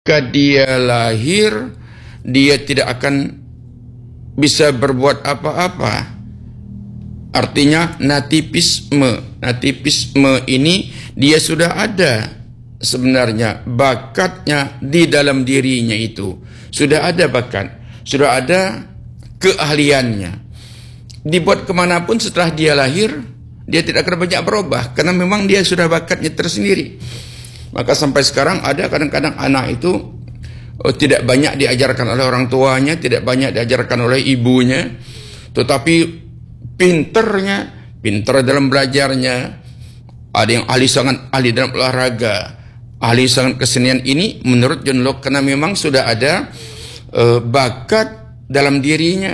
Ketika dia lahir, dia tidak akan bisa berbuat apa-apa. Artinya nativisme. Nativisme ini dia sudah ada sebenarnya bakatnya di dalam dirinya itu. Sudah ada bakat, sudah ada keahliannya. Dibuat kemanapun setelah dia lahir, dia tidak akan banyak berubah karena memang dia sudah bakatnya tersendiri. Maka sampai sekarang ada kadang-kadang anak itu tidak banyak diajarkan oleh orang tuanya, tidak banyak diajarkan oleh ibunya, tetapi pinter dalam belajarnya. Ada yang sangat ahli dalam olahraga, ahli sangat kesenian. Ini menurut John Locke karena memang sudah ada bakat dalam dirinya.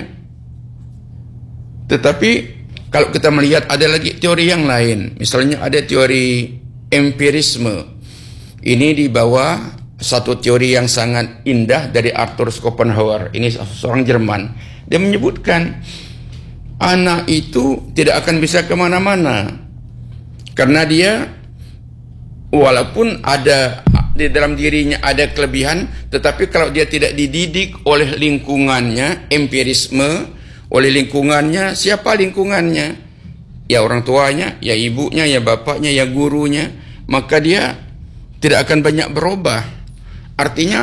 Tetapi kalau kita melihat ada lagi teori yang lain, misalnya ada teori empirisme. Ini di bawah satu teori yang sangat indah dari Arthur Schopenhauer. Ini seorang Jerman. Dia menyebutkan anak itu tidak akan bisa kemana-mana karena dia walaupun ada di dalam dirinya ada kelebihan, tetapi kalau dia tidak dididik oleh lingkungannya, empirisme, oleh lingkungannya, siapa lingkungannya? Ya orang tuanya, ya ibunya, ya bapaknya, ya gurunya, maka dia tidak akan banyak berubah. Artinya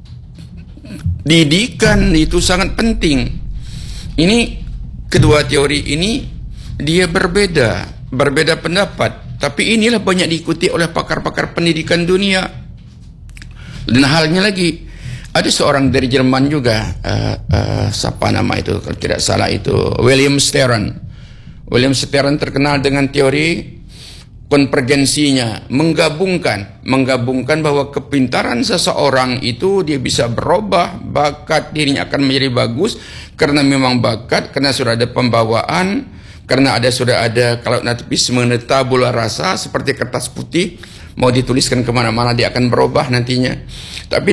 didikan itu sangat penting. Ini kedua teori ini dia berbeda pendapat, tapi inilah banyak diikuti oleh pakar-pakar pendidikan dunia. Dan halnya lagi, ada seorang dari Jerman juga, siapa nama itu kalau tidak salah itu William Stern. William Stern terkenal dengan teori konvergensinya, menggabungkan bahwa kepintaran seseorang itu dia bisa berubah, bakat dirinya akan menjadi bagus karena memang bakat, karena sudah ada pembawaan, karena sudah ada kalau nativisme tabula rasa seperti kertas putih mau dituliskan kemana-mana dia akan berubah nantinya. Tapi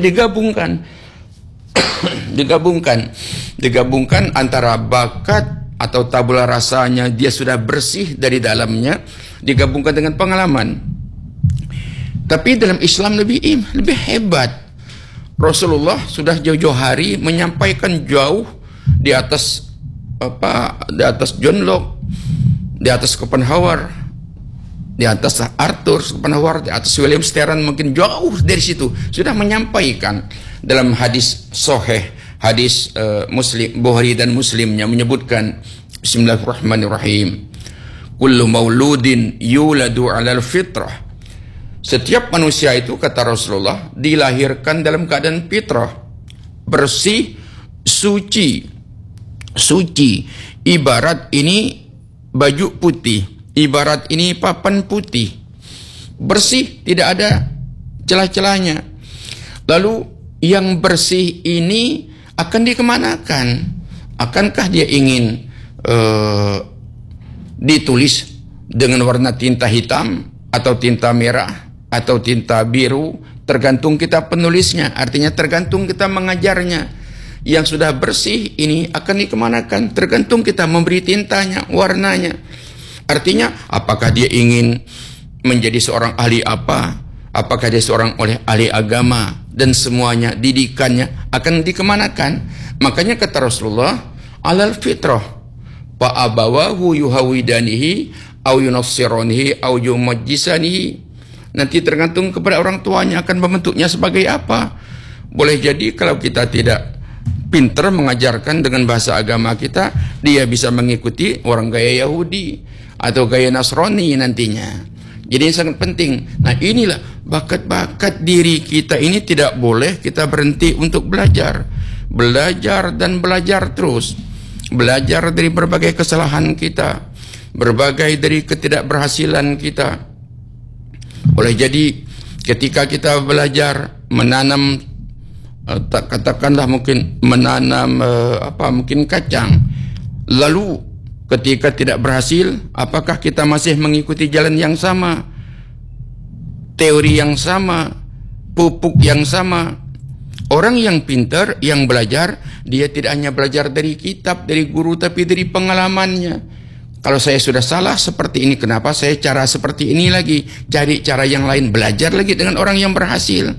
digabungkan antara bakat atau tabula rasanya dia sudah bersih dari dalamnya, digabungkan dengan pengalaman. Tapi dalam Islam lebih hebat. Rasulullah sudah jauh-jauh hari menyampaikan jauh di atas John Locke, di atas Schopenhauer, di atas Arthur Schopenhauer, di atas William Stern, mungkin jauh dari situ sudah menyampaikan dalam hadis sahih, hadis Muslim, Bukhari dan Muslimnya menyebutkan Bismillahirrahmanirrahim. Kullu mauludin yuladu 'alal fitrah. Setiap manusia itu, kata Rasulullah, dilahirkan dalam keadaan fitrah, bersih, suci. Ibarat ini baju putih, ibarat ini papan putih, bersih, tidak ada celah-celahnya. Lalu yang bersih ini akan dikemanakan? Akankah dia ingin ditulis dengan warna tinta hitam atau tinta merah atau tinta biru? Tergantung kita penulisnya, artinya tergantung kita mengajarnya. Yang sudah bersih ini akan dikemanakan? Tergantung kita memberi tintanya, warnanya. Artinya apakah dia ingin menjadi seorang ahli apa? Apakah dia seorang ahli agama? Dan semuanya, didikannya akan dikemanakan? Makanya kata Rasulullah, alal fitrah, fa'abawahu yuhawidanihi au yunassiranihi au yumajjisanihi. Nanti tergantung kepada orang tuanya akan membentuknya sebagai apa. Boleh jadi kalau kita tidak pintar mengajarkan dengan bahasa agama kita, dia bisa mengikuti orang gaya Yahudi atau gaya Nasrani nantinya. Jadi ini sangat penting. Nah inilah bakat-bakat diri kita ini tidak boleh kita berhenti untuk belajar. Belajar dan belajar terus. Belajar dari berbagai kesalahan kita, berbagai dari ketidakberhasilan kita. Boleh jadi ketika kita belajar menanam, katakanlah mungkin menanam mungkin kacang, lalu ketika tidak berhasil, apakah kita masih mengikuti jalan yang sama, teori yang sama, pupuk yang sama? Orang yang pintar, yang belajar, dia tidak hanya belajar dari kitab, dari guru, tapi dari pengalamannya. Kalau saya sudah salah seperti ini, kenapa saya cara seperti ini lagi? Cari cara yang lain, belajar lagi dengan orang yang berhasil.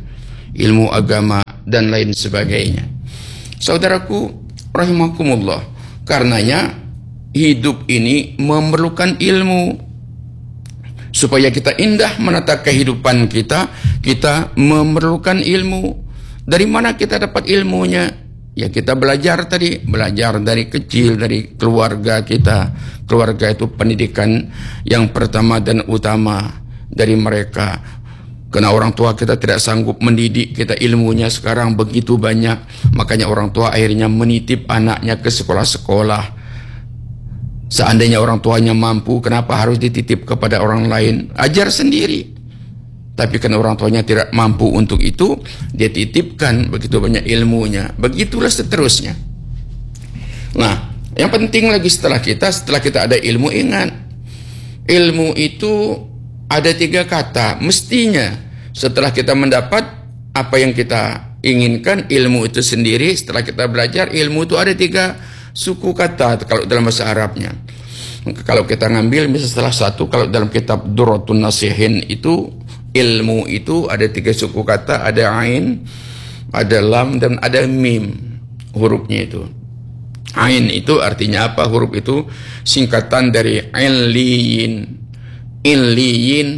ilmu agama, dan lain sebagainya. Saudaraku rahimakumullah, karenanya hidup ini memerlukan ilmu. Supaya kita indah menata kehidupan kita, kita memerlukan ilmu. Dari mana kita dapat ilmunya? Ya kita belajar tadi, belajar dari kecil, dari keluarga kita. Keluarga itu pendidikan yang pertama dan utama dari mereka. Karena orang tua kita tidak sanggup mendidik kita, ilmunya sekarang begitu banyak. Makanya orang tua akhirnya menitip anaknya ke sekolah-sekolah. Seandainya orang tuanya mampu, kenapa harus dititip kepada orang lain? Ajar sendiri. Tapi karena orang tuanya tidak mampu untuk itu, dia titipkan begitu banyak ilmunya. Begitulah seterusnya. Nah, yang penting lagi setelah kita ada ilmu, ingat. Ilmu itu ada 3 kata. Mestinya setelah kita mendapat apa yang kita inginkan, ilmu itu sendiri, setelah kita belajar, ilmu itu ada 3 suku kata kalau dalam bahasa Arabnya. Kalau kita ngambil misalnya salah satu, kalau dalam kitab Durratun Nasihin itu, ilmu itu ada 3 suku kata, ada ain, ada lam, dan ada mim hurufnya itu. Ain itu artinya apa? Huruf itu singkatan dari illiyin. Illiyin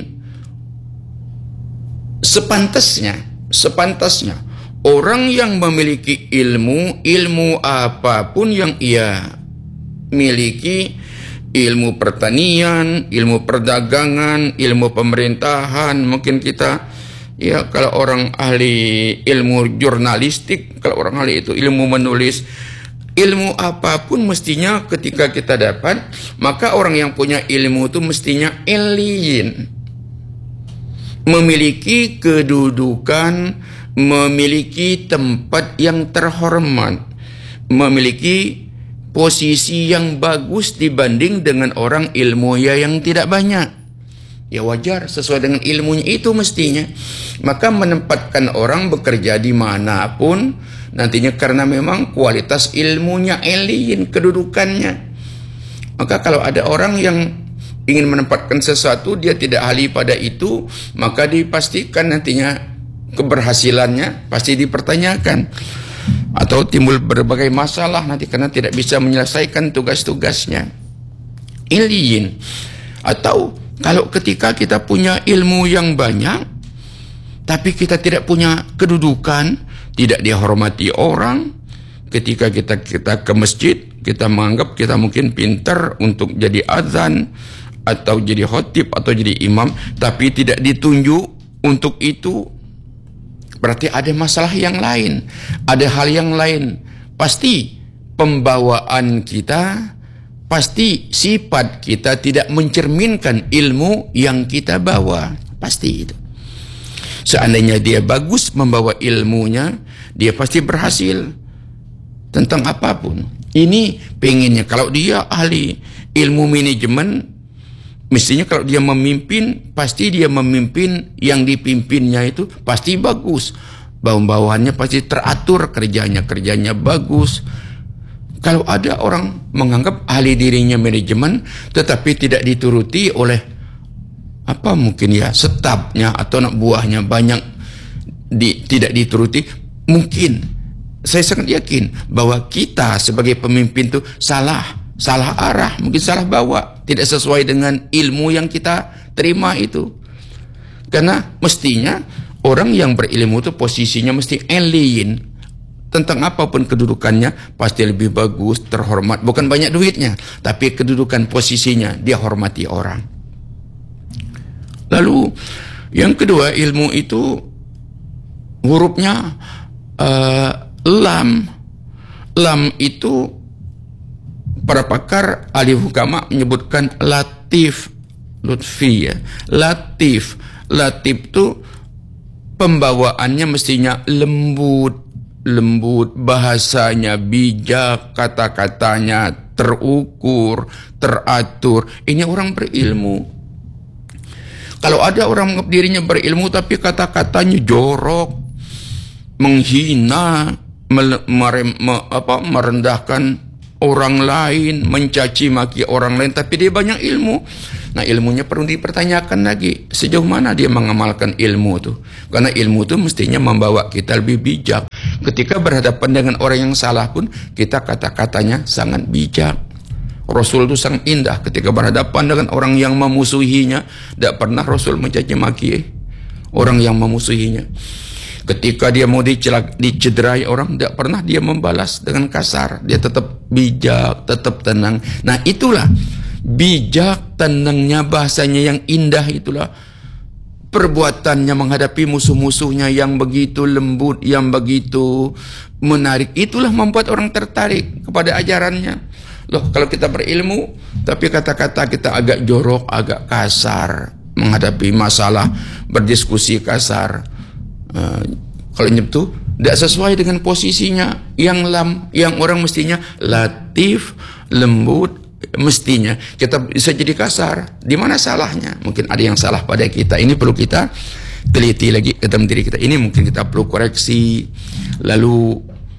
sepantasnya orang yang memiliki ilmu apapun yang ia miliki, ilmu pertanian, ilmu perdagangan, ilmu pemerintahan, mungkin kita, ya kalau orang ahli ilmu jurnalistik, kalau orang ahli itu ilmu menulis, ilmu apapun mestinya ketika kita dapat, maka orang yang punya ilmu itu mestinya illiyin, memiliki kedudukan, memiliki tempat yang terhormat, memiliki posisi yang bagus dibanding dengan orang ilmu yang tidak banyak. Ya wajar, sesuai dengan ilmunya itu mestinya. Maka menempatkan orang bekerja dimanapun nantinya karena memang kualitas ilmunya, illiyin, kedudukannya. Maka kalau ada orang yang ingin menempatkan sesuatu, dia tidak ahli pada itu, maka dipastikan nantinya keberhasilannya pasti dipertanyakan atau timbul berbagai masalah nanti karena tidak bisa menyelesaikan tugas-tugasnya. Illiyin. Atau kalau ketika kita punya ilmu yang banyak tapi kita tidak punya kedudukan, tidak dihormati orang, ketika kita ke masjid, kita menganggap kita mungkin pintar untuk jadi azan atau jadi khotib atau jadi imam, tapi tidak ditunjuk untuk itu, berarti ada masalah yang lain, ada hal yang lain. Pasti pembawaan kita, pasti sifat kita tidak mencerminkan ilmu yang kita bawa. Pasti itu. Seandainya dia bagus membawa ilmunya, dia pasti berhasil tentang apapun. Ini pengennya kalau dia ahli ilmu manajemen, mestinya kalau dia memimpin, pasti dia memimpin yang dipimpinnya itu pasti bagus. Bawahannya pasti teratur, kerjanya bagus. Kalau ada orang menganggap ahli dirinya manajemen, tetapi tidak dituruti oleh apa mungkin ya stafnya atau anak buahnya banyak tidak dituruti, mungkin saya sangat yakin bahwa kita sebagai pemimpin itu salah arah, mungkin salah bawa, tidak sesuai dengan ilmu yang kita terima itu. Karena mestinya orang yang berilmu itu posisinya mesti illiyin, tentang apapun kedudukannya pasti lebih bagus, terhormat, bukan banyak duitnya, tapi kedudukan posisinya dia hormati orang. Lalu yang kedua, ilmu itu hurufnya lam. Lam itu para pakar ahli hukama menyebutkan latif, lutfi ya. Latif itu pembawaannya mestinya lembut, bahasanya bijak, kata-katanya terukur, teratur. Ini orang berilmu. Kalau ada orang menganggap dirinya berilmu tapi kata-katanya jorok, menghina, merendahkan orang lain, mencaci maki orang lain, tapi dia banyak ilmu. Nah, ilmunya perlu dipertanyakan lagi. Sejauh mana dia mengamalkan ilmu itu? Karena ilmu itu mestinya membawa kita lebih bijak. Ketika berhadapan dengan orang yang salah pun, kita kata-katanya sangat bijak. Rasul itu sangat indah ketika berhadapan dengan orang yang memusuhinya. Tidak pernah Rasul mencaci maki orang yang memusuhinya. Ketika dia mau dicederai orang, tidak pernah dia membalas dengan kasar. Dia tetap bijak, tetap tenang. Nah, itulah bijak, tenangnya, bahasanya yang indah, itulah perbuatannya menghadapi musuh-musuhnya yang begitu lembut, yang begitu menarik. Itulah membuat orang tertarik kepada ajarannya. Loh, kalau kita berilmu tapi kata-kata kita agak jorok, agak kasar, menghadapi masalah berdiskusi kasar, kalau itu tidak sesuai dengan posisinya yang orang mestinya latif, lembut. Mestinya kita bisa jadi kasar. Di mana salahnya? Mungkin ada yang salah pada kita. Ini perlu kita teliti lagi ke dalam diri kita. Ini mungkin kita perlu koreksi. Lalu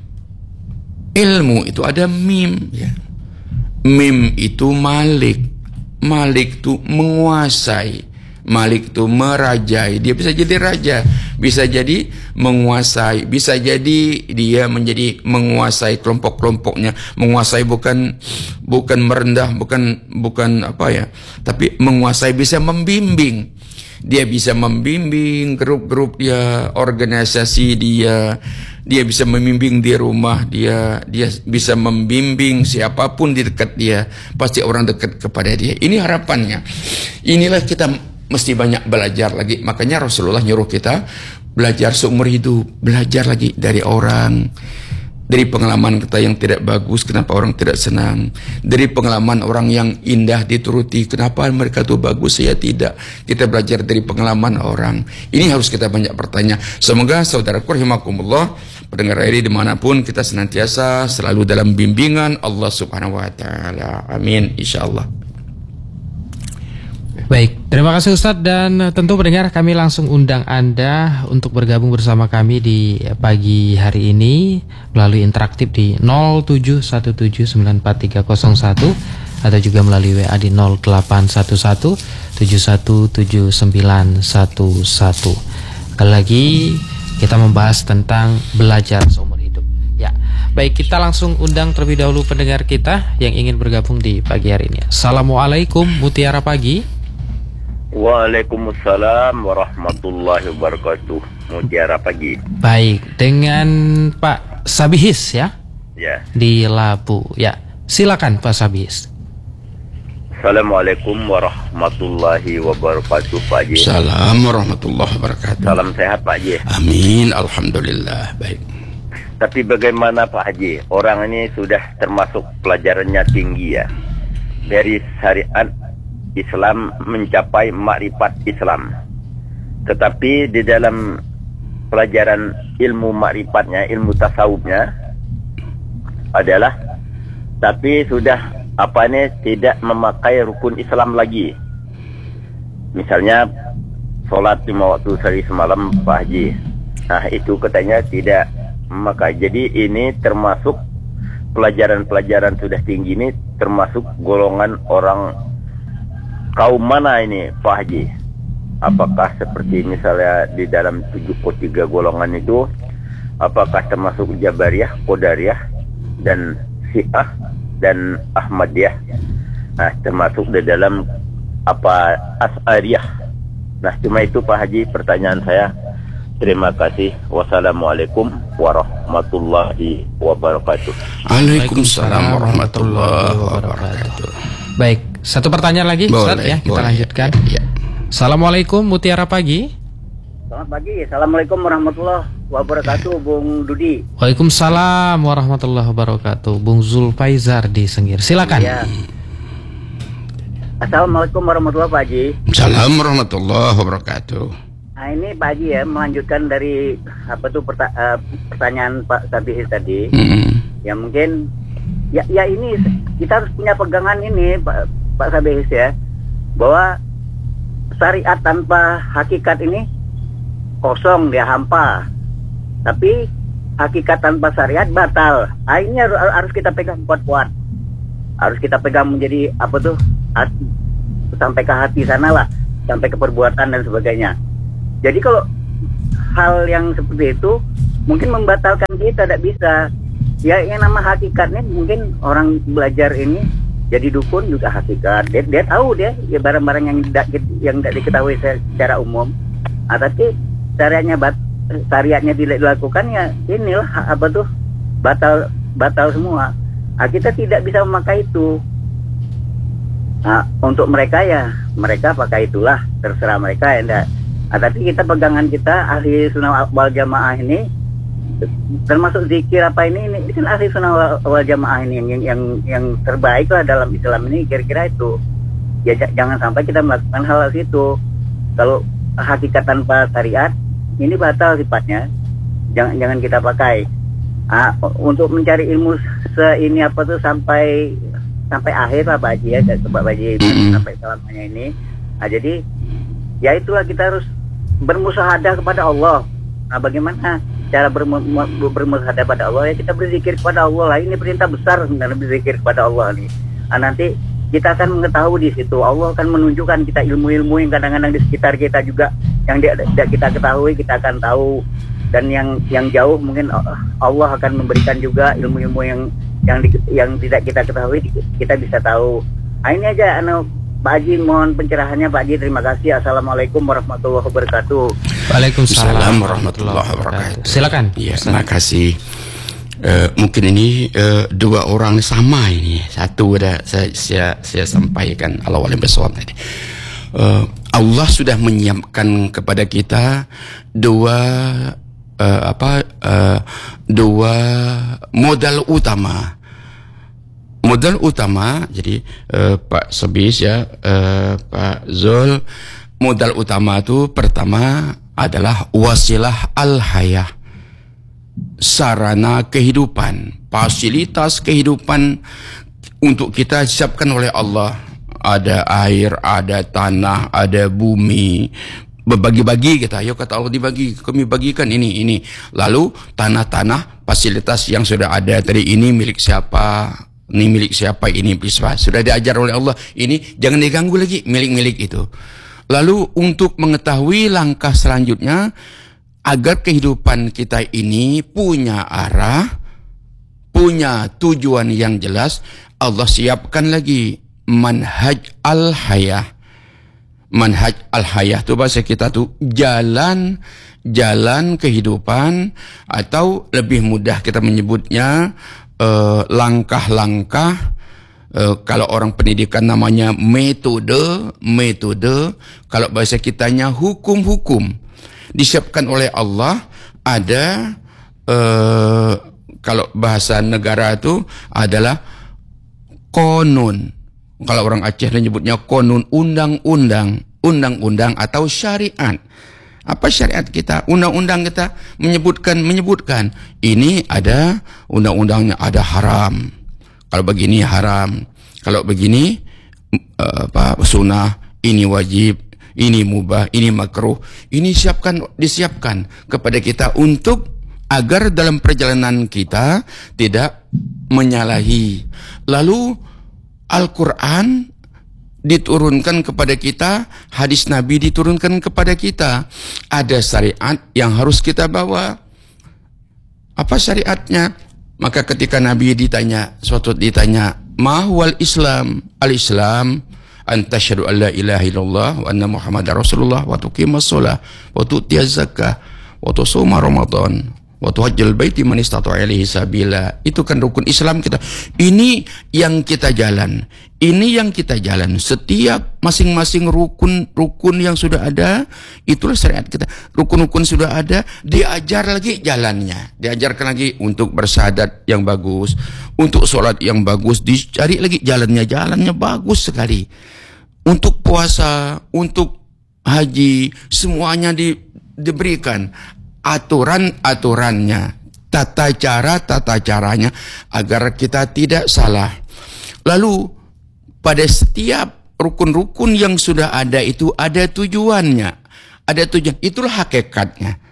ilmu itu ada mim, ya. Mim itu malik. Malik itu menguasai. Malik itu merajai. Dia bisa jadi raja, bisa jadi menguasai, bisa jadi dia menjadi menguasai kelompok-kelompoknya. Menguasai bukan merendah, bukan apa ya, tapi menguasai, bisa membimbing. Dia bisa membimbing grup-grup dia, organisasi dia bisa membimbing di rumah dia bisa membimbing siapapun di dekat dia, pasti orang dekat kepada dia. Ini harapannya. Inilah kita mesti banyak belajar lagi. Makanya Rasulullah nyuruh kita belajar seumur hidup, belajar lagi dari orang, dari pengalaman kita yang tidak bagus, kenapa orang tidak senang, dari pengalaman orang yang indah dituruti, kenapa mereka tuh bagus, saya tidak. Kita belajar dari pengalaman orang. Ini harus kita banyak bertanya. Semoga saudaraku rahimakumullah, pendengar ini dimanapun, kita senantiasa selalu dalam bimbingan Allah subhanahu wa ta'ala. Amin, insyaallah. Baik, terima kasih Ustadz, dan tentu pendengar, kami langsung undang Anda untuk bergabung bersama kami di pagi hari ini melalui interaktif di 0717943301 atau juga melalui WA di 0811717911. Sekali lagi kita membahas tentang belajar seumur hidup. Ya, baik, kita langsung undang terlebih dahulu pendengar kita yang ingin bergabung di pagi hari ini. Assalamualaikum, Mutiara Pagi. Waalaikumsalam warahmatullahi wabarakatuh. Mutiara Pagi. Baik, dengan Pak Sabihis ya? Ya. Di Labu. Ya, silakan Pak Sabihis. Assalamualaikum warahmatullahi wabarakatuh, Pak Haji. Salam warahmatullahi wabarakatuh. Salam sehat, Pak Haji. Amin, alhamdulillah. Baik. Tapi bagaimana, Pak Haji? Orang ini sudah termasuk pelajarannya tinggi ya. Dari syariat Islam mencapai makrifat Islam. Tetapi di dalam pelajaran ilmu makrifatnya, ilmu tasawufnya adalah tapi sudah tidak memakai rukun Islam lagi. Misalnya sholat 5 waktu sehari semalam, Pak Haji. Nah, itu katanya tidak memakai. Jadi ini termasuk pelajaran-pelajaran sudah tinggi, ini termasuk golongan orang kaum mana ini, Pak Haji? Apakah seperti misalnya di dalam 73 golongan itu, apakah termasuk Jabariyah, Qadariyah, dan Syiah, dan Ahmadiyah? Nah, termasuk di dalam Asy'ariyah. Nah, cuma itu Pak Haji pertanyaan saya. Terima kasih. Wassalamualaikum warahmatullahi wabarakatuh. Waalaikumsalam warahmatullahi wabarakatuh. Baik, satu pertanyaan lagi, Ustaz, ya, kita lanjutkan. Ya. Assalamualaikum, Mutiara Pagi. Selamat pagi. Assalamualaikum warahmatullahi wabarakatuh, Bung Dudi. Waalaikumsalam warahmatullahi wabarakatuh, Bung Zulfaizar di Sengir. Silakan. Ya. Assalamualaikum warahmatullahi wabarakatuh, Pak Haji. Salam warahmatullahi wabarakatuh. Nah, ini Pak Haji ya, melanjutkan dari pertanyaan Pak Sabihis tadi. Ya mungkin ya ini kita harus punya pegangan ini Pak Sabihis ya, bahwa syariat tanpa hakikat ini kosong, dia hampa. Tapi hakikat tanpa syariat batal. Nah, ini harus kita pegang kuat-kuat. harus kita pegang menjadi sampai ke hati sana lah, sampai ke perbuatan dan sebagainya. Jadi kalau hal yang seperti itu mungkin membatalkan kita, tidak bisa. Ya, yang nama hakikatnya mungkin orang belajar ini jadi dukun juga hakikat. Dia tahu dia ya barang-barang yang tidak diketahui secara umum. Tapi syariatnya tidak dilakukan, ya inilah batal semua. Kita tidak bisa memakai itu. Untuk mereka ya mereka pakai itulah, terserah mereka ya enggak. Tapi kita pegangan kita ahli sunnah wal jamaah ini, termasuk zikir ini kan ahli sunnah wal jamaah ini yang terbaik lah dalam Islam ini, kira-kira itu. Ya jangan sampai kita melakukan hal itu. Kalau hakikat tanpa syariat ini batal sifatnya, jangan kita pakai. Untuk mencari ilmu sampai akhir lah Pak Haji ya, Pak Haji sampai selamanya ini. Jadi ya itulah, kita harus bermusyahadah kepada Allah. Bagaimana cara bermusyahadah pada Allah? Ya kita berzikir kepada Allah lah. Ini perintah besar sebenarnya, berzikir kepada Allah nih. Nanti kita akan mengetahui di situ. Allah akan menunjukkan kita ilmu-ilmu yang kadang-kadang di sekitar kita juga yang tidak kita ketahui, kita akan tahu. Dan yang jauh mungkin Allah akan memberikan juga ilmu-ilmu yang tidak kita ketahui, kita bisa tahu. Ini aja Pak Haji, mohon pencerahannya Pak Haji. Terima kasih. Assalamualaikum warahmatullahi wabarakatuh. Waalaikumsalam warahmatullahi wabarakatuh. Silakan. Ya, terima kasih. Mungkin ini dua orang sama ini. Satu udah saya sampaikan awal besok tadi. Allah sudah menyiapkan kepada kita dua modal utama. Modal utama, jadi Pak Sebis ya, Pak Zul, modal utama itu pertama adalah wasilah al-hayah, sarana kehidupan, fasilitas kehidupan untuk kita siapkan oleh Allah. Ada air, ada tanah, ada bumi, berbagi-bagi kita. Ayo kata Allah dibagi, kami bagikan ini. Lalu tanah-tanah, fasilitas yang sudah ada tadi, ini milik siapa, ini milik siapa, ini milik siapa. Sudah diajar oleh Allah, ini jangan diganggu lagi, milik-milik itu. Lalu untuk mengetahui langkah selanjutnya agar kehidupan kita ini punya arah, punya tujuan yang jelas, Allah siapkan lagi manhaj al-hayah. Manhaj al-hayah itu bahasa kita tuh jalan kehidupan, atau lebih mudah kita menyebutnya langkah-langkah. Kalau orang pendidikan namanya metode. Kalau bahasa kitanya hukum-hukum disiapkan oleh Allah. Ada kalau bahasa negara itu adalah konun. Kalau orang Aceh menyebutnya konun, undang-undang atau syariat. Apa syariat kita? Undang-undang kita menyebutkan ini ada undang-undangnya, ada haram. Kalau begini haram, kalau begini sunnah, ini wajib, ini mubah, ini makruh. Ini disiapkan kepada kita untuk agar dalam perjalanan kita tidak menyalahi. Lalu Al-Quran diturunkan kepada kita, hadis Nabi diturunkan kepada kita. Ada syariat yang harus kita bawa. Apa syariatnya? Maka ketika Nabi ditanya, ma huwal Islam? Al-Islam an tasyhadu an la ilaha illallah wa anna Muhammadar Rasulullah wa tuqimas shalah wa tu'tiyaz zakah wa tusuma Ramadan wa tuhajjal baiti man istata'a ilaihi sabila. Itu kan rukun Islam kita. Ini yang kita jalan. Setiap masing-masing rukun yang sudah ada, itulah syariat kita. Rukun-rukun sudah ada, diajar lagi jalannya. Diajarkan lagi untuk bersyahadat yang bagus, untuk sholat yang bagus, dicari lagi jalannya bagus sekali. Untuk puasa, untuk haji, semuanya diberikan aturan-aturannya, tata caranya agar kita tidak salah. Lalu pada setiap rukun-rukun yang sudah ada itu ada tujuannya, itulah hakikatnya.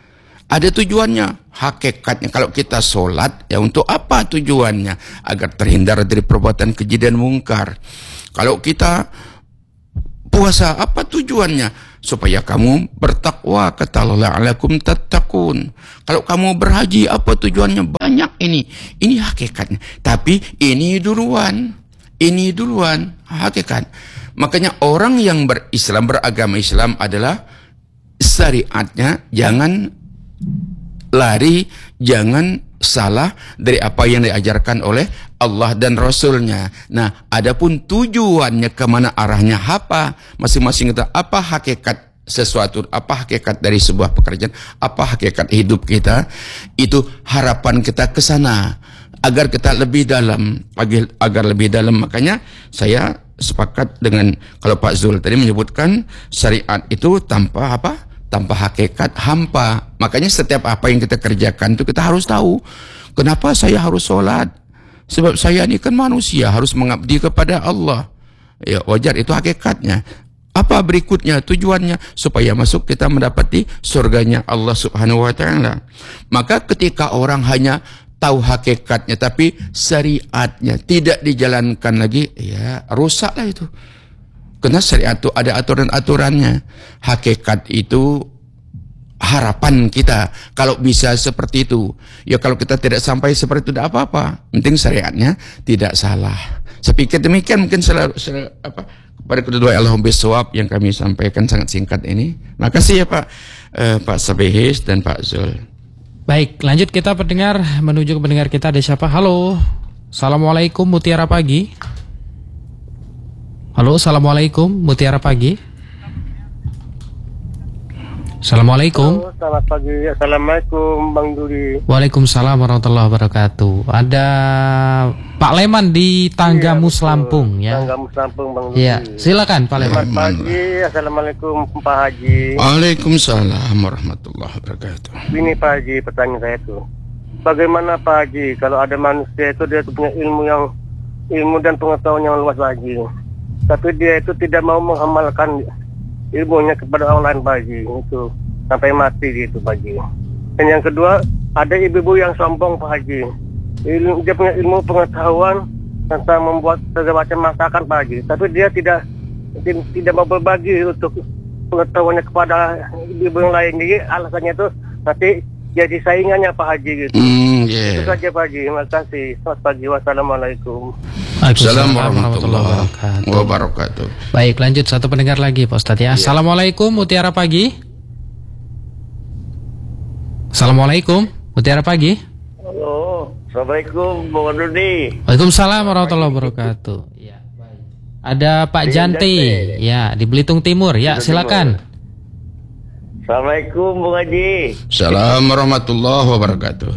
Ada tujuannya, hakikatnya. Kalau kita sholat, ya untuk apa tujuannya? Agar terhindar dari perbuatan keji dan mungkar. Kalau kita puasa, apa tujuannya? Supaya kamu bertakwa, kata Allah, la'alakum tattaqun. Kalau kamu berhaji, apa tujuannya? Banyak ini. Ini hakikatnya. Tapi ini duluan hakikat. Makanya orang yang berislam, beragama Islam adalah syariatnya jangan lari, jangan salah dari apa yang diajarkan oleh Allah dan Rasulnya. Nah, adapun tujuannya, kemana arahnya, apa masing-masing kita, apa hakikat sesuatu, apa hakikat dari sebuah pekerjaan, apa hakikat hidup kita, itu harapan kita ke sana agar kita lebih dalam, agar lebih dalam. Makanya saya sepakat dengan kalau Pak Zul tadi menyebutkan syariat itu tanpa apa? Tanpa hakikat hampa. Makanya setiap apa yang kita kerjakan itu kita harus tahu. Kenapa saya harus sholat? Sebab saya ini kan manusia, harus mengabdi kepada Allah. Ya, wajar, itu hakikatnya. Apa berikutnya tujuannya? Supaya masuk kita mendapati surganya Allah Subhanahu wa ta'ala. Maka ketika orang hanya tahu hakikatnya tapi syariatnya tidak dijalankan lagi, ya rusaklah itu. Karena syariat itu ada aturan-aturannya. Hakikat itu harapan kita. Kalau bisa seperti itu. Ya kalau kita tidak sampai seperti itu, tidak apa-apa. Penting syariatnya tidak salah. Saya pikir demikian mungkin pada kedua Allahumma bisawab yang kami sampaikan sangat singkat ini. Makasih ya Pak Sabehis dan Pak Zul. Baik, lanjut kita pendengar, menuju ke pendengar kita. Ada siapa? Halo. Assalamualaikum, Mutiara Pagi. Halo, assalamualaikum, Mutiara Pagi. Assalamualaikum. Halo, selamat pagi. Assalamualaikum, Bang Duli. Waalaikumsalam warahmatullahi wabarakatuh. Ada Pak Leman di Tanggamus, Lampung, ya. Tanggamus, Lampung, Bang Duli. Iya, silakan Pak Leman. Selamat pagi. Assalamualaikum, Pak Haji. Waalaikumsalam warahmatullahi wabarakatuh. Ini Pak Haji, pertanyaan saya tuh. Bagaimana Pak Haji kalau ada manusia itu dia punya ilmu dan pengetahuan yang luas Pak Haji, tapi dia itu tidak mau mengamalkan ilmunya kepada orang lain Pak Haji, itu sampai mati gitu Pak Haji. Dan yang kedua, ada ibu-ibu yang sombong Pak Haji. Dia punya ilmu pengetahuan tentang membuat segala macam masakan Pak Haji, tapi dia tidak mau berbagi untuk pengetahuannya kepada ibu yang lain. Jadi alasannya itu nanti jadi saingannya Pak Haji gitu. Itu saja Pak Haji. Terima kasih. Selamat pagi. Wassalamualaikum. Assalamualaikum warahmatullahi wabarakatuh. Baik, lanjut satu pendengar lagi Pak Ustadz ya. Assalamualaikum, Mutiara Pagi. Assalamualaikum, Mutiara Pagi. Halo, assalamualaikum Bang Dudi. Waalaikumsalam warahmatullahi wabarakatuh. Ya, baik. Ada Pak Janti, ya di Belitung Timur. Ya, silakan. Assalamualaikum Bang Haji. Assalamualaikum warahmatullahi wabarakatuh.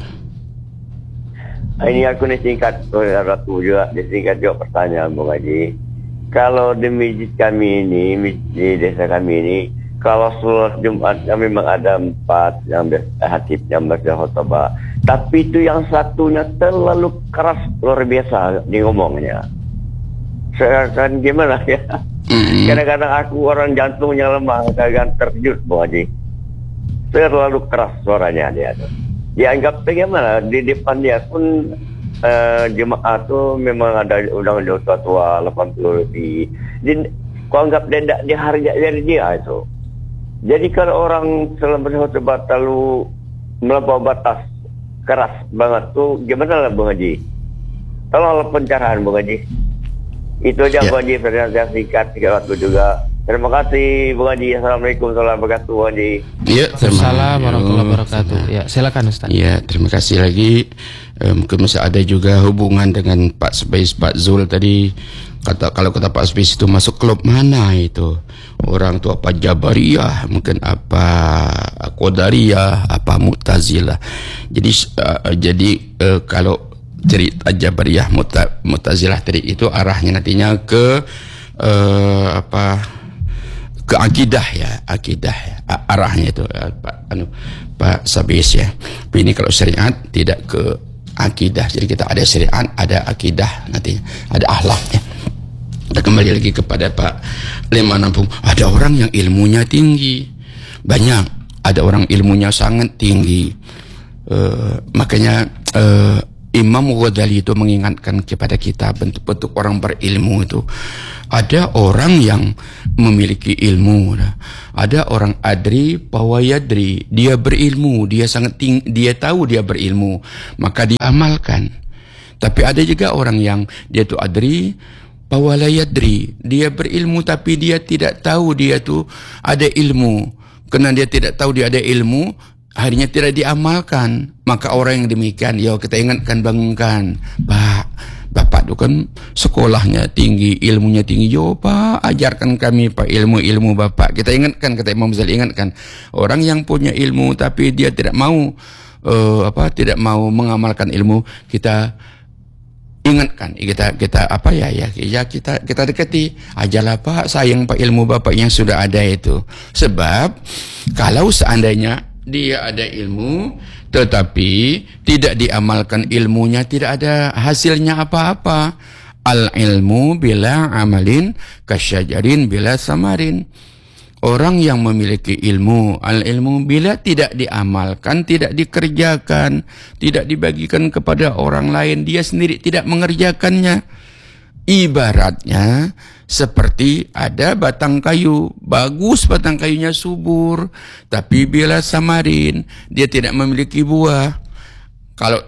Ini aku singkat, aku juga disingkat juga pertanyaan Bang Haji. Kalau di masjid kami ini, di desa kami ini, kalau sholat Jumat memang ada 4 yang khatib yang baca khutbah. Tapi itu yang satunya terlalu keras, luar biasa di ngomongnya. Saya kan gimana ya? Kadang-kadang aku orang jantungnya lemah, kadang terkejut Bang Haji. Terlalu keras suaranya dia tuh. Dianggap bagaimana di depan dia pun jemaah tuh memang ada udah tua 80 lebih. Kau anggap dia harga dari dia itu. Jadi kalau orang selama berkhutbah terlalu melampaui batas keras banget tuh gimana lah Bang Haji? Tolonglah pencerahan Bang Haji. Itu aja Bang Haji, pertanyaan singkat waktu juga. Terima kasih Bang Haji. Assalamualaikum warahmatullahi wabarakatuh Bang Haji. Ya, Assalamualaikum warahmatullahi wabarakatuh. Ya, silakan Ustaz. Ya, terima kasih lagi. Mungkin masih ada juga hubungan dengan Pak Sabehis, Pak Zul tadi. Kalau kata Pak Sabehis itu masuk klub mana itu? Orang tua apa Jabariyah, mungkin apa Qadariyah, apa Mu'tazilah. Jadi kalau cerita Jabariyah, Mu'tazilah tadi itu arahnya nantinya ke ke akidah ya, arahnya itu Pak Sabehis ya. Tapi ini kalau syariat tidak ke akidah. Jadi kita ada syariat, ada akidah, nanti ada akhlak ya. Kita kembali lagi kepada Pak Leman Lampung. Ada orang yang ilmunya tinggi, banyak ada orang ilmunya sangat tinggi. Makanya Imam Ghazali itu mengingatkan kepada kita bentuk-bentuk orang berilmu itu. Ada orang yang memiliki ilmu, ada orang adri pawayadri, dia berilmu, dia sangat tinggi, dia tahu dia berilmu, maka dia amalkan. Tapi ada juga orang yang dia tu adri pawalayadri, dia berilmu tapi dia tidak tahu dia tu ada ilmu. Kerana dia tidak tahu dia ada ilmu, akhirnya tidak diamalkan. Maka orang yang demikian, kita ingatkan, bangunkan. Pak, Bapak itu kan sekolahnya tinggi, ilmunya tinggi. Pak, ajarkan kami Pak ilmu-ilmu Bapak. Kita ingatkan, kata Imam Ghazali, ingatkan. Orang yang punya ilmu tapi dia tidak mau tidak mau mengamalkan ilmu, kita ingatkan, kita dekati, ajalah Pak, sayang Pak ilmu Bapak yang sudah ada itu. Sebab kalau seandainya dia ada ilmu tetapi tidak diamalkan ilmunya, tidak ada hasilnya apa-apa. Al ilmu bila amalin kasyajarin bila samarin. Orang yang memiliki ilmu, al ilmu bila tidak diamalkan, tidak dikerjakan, tidak dibagikan kepada orang lain, dia sendiri tidak mengerjakannya. Ibaratnya seperti ada batang kayu, bagus batang kayunya subur, tapi bila samarin, dia tidak memiliki buah. Kalau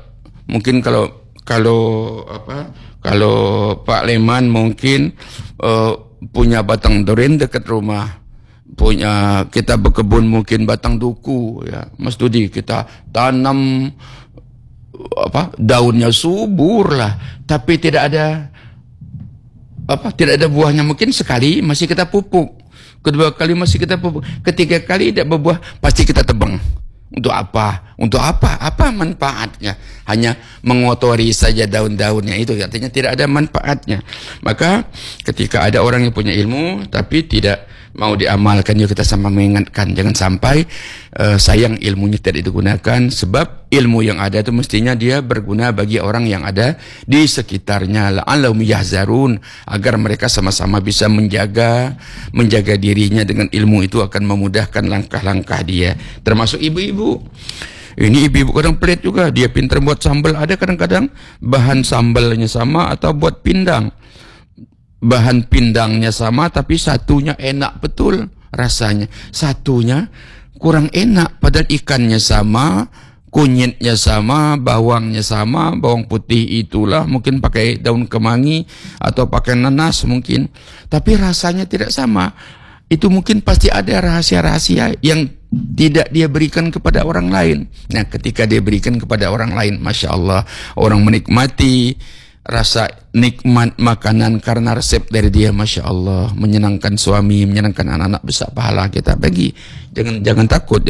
Pak Leman mungkin punya batang durian dekat rumah, punya kita berkebun mungkin batang duku, ya Mas Dudi, kita tanam daunnya subur lah, tapi tidak ada buahnya. Mungkin sekali masih kita pupuk, kedua kali masih kita pupuk, ketiga kali tidak berbuah, pasti kita tebang. Untuk apa? Untuk apa? Apa manfaatnya? Hanya mengotori saja daun-daunnya, itu artinya tidak ada manfaatnya. Maka ketika ada orang yang punya ilmu tapi tidak mau diamalkan, juga kita sama mengingatkan, jangan sampai sayang ilmunya tidak digunakan. Sebab ilmu yang ada itu mestinya dia berguna bagi orang yang ada di sekitarnya, la'allahum yahzarun, agar mereka sama-sama bisa menjaga dirinya dengan ilmu itu, akan memudahkan langkah-langkah dia. Termasuk ibu-ibu. Ini ibu-ibu kadang pelit juga, dia pintar buat sambal, ada kadang-kadang bahan sambalnya sama atau buat pindang, bahan pindangnya sama tapi satunya enak betul rasanya, satunya kurang enak, padahal ikannya sama, kunyitnya sama, bawangnya sama, bawang putih itulah mungkin pakai daun kemangi atau pakai nanas mungkin, tapi rasanya tidak sama. Itu mungkin pasti ada rahasia-rahasia yang tidak dia berikan kepada orang lain. Nah, ketika dia berikan kepada orang lain, Masya Allah, orang menikmati rasa nikmat makanan karena resep dari dia, Masya Allah, menyenangkan suami, menyenangkan anak-anak, besar pahala kita bagi. Jangan takut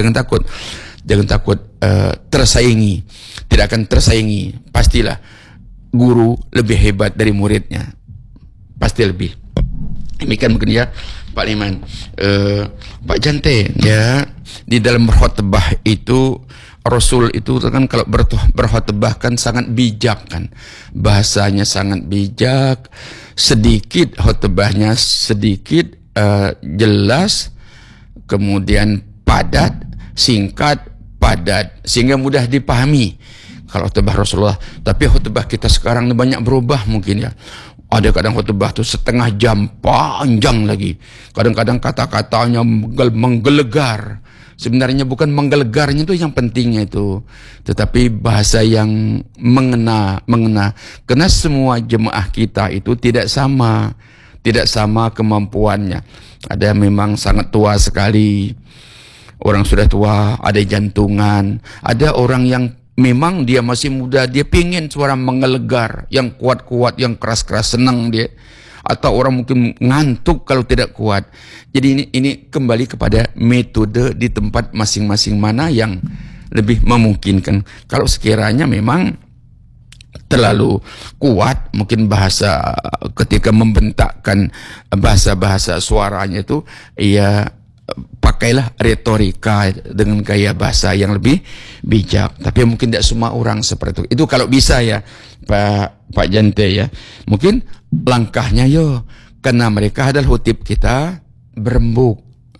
tersaingi, tidak akan tersaingi. Pastilah guru lebih hebat dari muridnya, pasti lebih. Demikian mungkin ya Pak Liman. Pak Jante, ya, di dalam berkhutbah itu Rasul itu kan kalau berkhutbah kan sangat bijak kan, bahasanya sangat bijak, sedikit khutbahnya, sedikit jelas, kemudian padat, singkat, padat, sehingga mudah dipahami kalau khutbah Rasulullah. Tapi khutbah kita sekarang banyak berubah mungkin ya. Ada kadang khutbah tu setengah jam panjang lagi. Kadang-kadang kata-katanya menggelegar. Sebenarnya bukan menggelegarnya itu yang pentingnya itu, tetapi bahasa yang mengena. Karena semua jemaah kita itu tidak sama kemampuannya. Ada memang sangat tua sekali, orang sudah tua, ada jantungan, ada orang yang memang dia masih muda, dia pingin suara menggelegar, yang kuat-kuat, yang keras-keras, senang dia. Atau orang mungkin ngantuk kalau tidak kuat. Jadi ini kembali kepada metode di tempat masing-masing mana yang lebih memungkinkan. Kalau sekiranya memang terlalu kuat, mungkin bahasa ketika membentakkan bahasa suaranya itu, ya pakailah retorika dengan gaya bahasa yang lebih bijak. Tapi mungkin tidak semua orang seperti itu. Itu kalau bisa ya Pak Jante ya. Mungkin langkahnya karena mereka adalah khutib kita berembuk.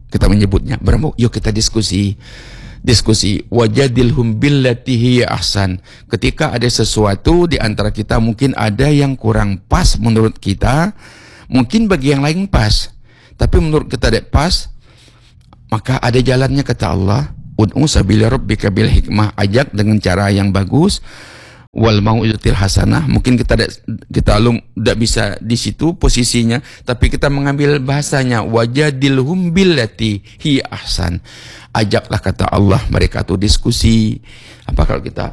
kita menyebutnya berembuk. Yuk kita diskusi wajadilhum billati hiya ahsan. Ketika ada sesuatu di antara kita mungkin ada yang kurang pas menurut kita, mungkin bagi yang lain pas, tapi menurut kita tidak pas, maka ada jalannya kata Allah, ud'u sabila rabbika bil hikmah, ajak dengan cara yang bagus, wal mau'izatil hasanah. Mungkin kita tidak bisa di situ posisinya, tapi kita mengambil bahasanya wajadilhum billati hiya ahsan. Ajaklah kata Allah mereka tuh diskusi. Apa kalau kita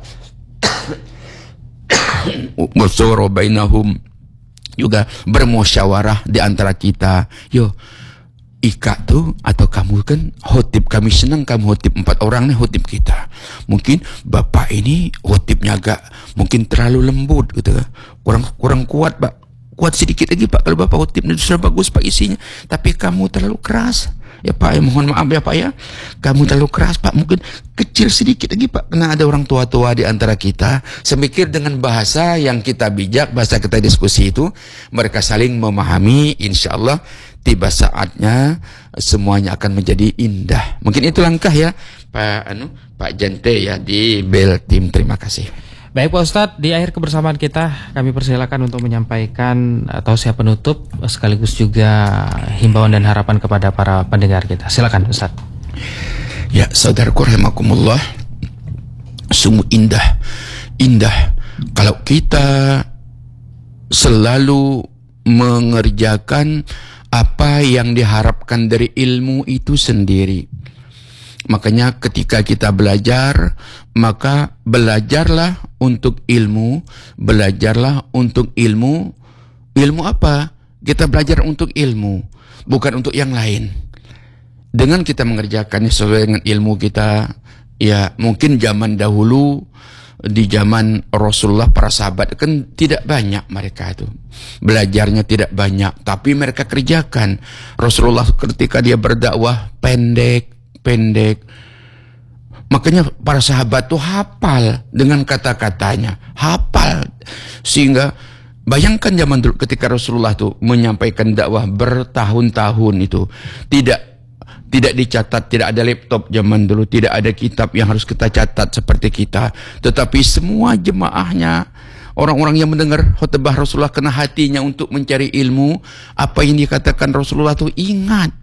musyawara bainahum, juga bermusyawarah di antara kita. Yo, Ika tuh atau kamu kan khotib, kami senang kamu khotib, 4 orang nih khotib kita. Mungkin bapak ini khotibnya agak mungkin terlalu lembut gitu, kurang kuat pak, kuat sedikit lagi pak kalau bapak khotibnya sudah bagus pak isinya, tapi kamu terlalu keras. Ya Pak, mohon maaf ya Pak ya, kamu terlalu keras Pak, mungkin kecil sedikit lagi Pak, karena ada orang tua-tua di antara kita. Semikir dengan bahasa yang kita bijak, bahasa kita diskusi itu, mereka saling memahami, insya Allah tiba saatnya semuanya akan menjadi indah. Mungkin itu langkah ya Pak Jante ya di Bel Tim. Terima kasih. Baik Pak Ustadz, di akhir kebersamaan kita, kami persilakan untuk menyampaikan tausiah penutup sekaligus juga himbauan dan harapan kepada para pendengar kita. Silakan Ustadz. Ya, saudaraku rahimakumullah, sungguh indah kalau kita selalu mengerjakan apa yang diharapkan dari ilmu itu sendiri. Makanya ketika kita belajar, maka belajarlah untuk ilmu, belajarlah untuk ilmu. Ilmu apa? Kita belajar untuk ilmu, bukan untuk yang lain. Dengan kita mengerjakannya sesuai dengan ilmu kita, ya mungkin zaman dahulu, di zaman Rasulullah, para sahabat kan tidak banyak mereka itu. Belajarnya tidak banyak, tapi mereka kerjakan. Rasulullah ketika dia berdakwah pendek. Makanya para sahabat tuh hafal dengan kata-katanya, hafal. Sehingga bayangkan zaman dulu ketika Rasulullah tuh menyampaikan dakwah bertahun-tahun itu, tidak dicatat, tidak ada laptop zaman dulu, tidak ada kitab yang harus kita catat seperti kita. Tetapi semua jemaahnya, orang-orang yang mendengar khutbah Rasulullah kena hatinya untuk mencari ilmu. Apa yang dikatakan Rasulullah tuh ingat.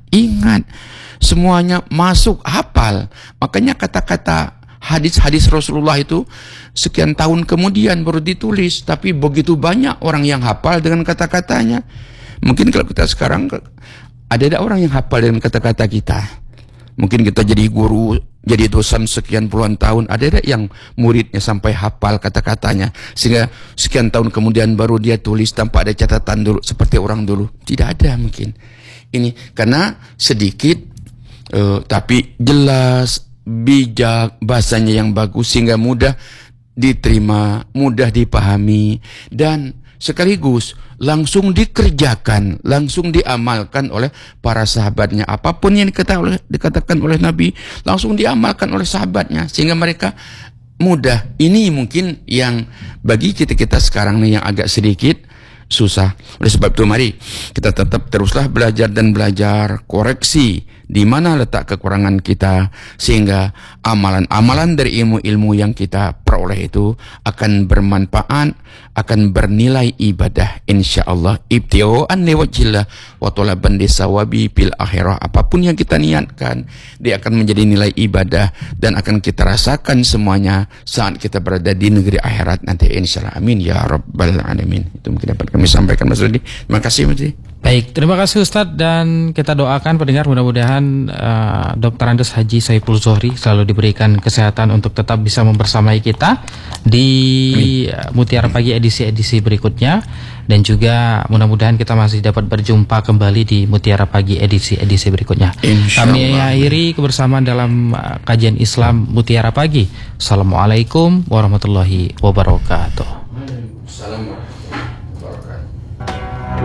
Semuanya masuk, hafal. Makanya kata-kata hadis-hadis Rasulullah itu sekian tahun kemudian baru ditulis, tapi begitu banyak orang yang hafal dengan kata-katanya. Mungkin kalau kita sekarang ada orang yang hafal dengan kata-kata kita. Mungkin kita jadi guru, jadi dosen sekian puluhan tahun, ada yang muridnya sampai hafal kata-katanya, sehingga sekian tahun kemudian baru dia tulis tanpa ada catatan dulu seperti orang dulu. Tidak ada mungkin. Ini karena sedikit tapi jelas, bijak, bahasanya yang bagus sehingga mudah diterima, mudah dipahami, dan sekaligus langsung dikerjakan, langsung diamalkan oleh para sahabatnya. Apapun yang dikatakan oleh Nabi, langsung diamalkan oleh sahabatnya, sehingga mereka mudah. Ini mungkin yang bagi kita sekarang nih yang agak sedikit susah. Oleh sebab itu mari kita tetap teruslah belajar dan belajar, koreksi di mana letak kekurangan kita, sehingga amalan-amalan dari ilmu-ilmu yang kita peroleh itu akan bermanfaat, akan bernilai ibadah insyaallah, ibtigha'an liwajhillah wa talaban lisawabi fil akhirah. Apapun yang kita niatkan, dia akan menjadi nilai ibadah dan akan kita rasakan semuanya saat kita berada di negeri akhirat nanti insyaallah. Amin ya rabbal alamin. Itu mungkin dapat kami sampaikan Mas Rudi. Terima kasih Mas Rudi. Baik, terima kasih Ustadz, dan kita doakan pendengar mudah-mudahan Dr. Andes Haji Saiful Zuhri selalu diberikan kesehatan untuk tetap bisa membersamai kita di Mutiara Pagi edisi-edisi berikutnya, dan juga mudah-mudahan kita masih dapat berjumpa kembali di Mutiara Pagi edisi-edisi berikutnya. Kami akhiri kebersamaan dalam kajian Islam Mutiara Pagi. Assalamualaikum warahmatullahi wabarakatuh. Assalamualaikum.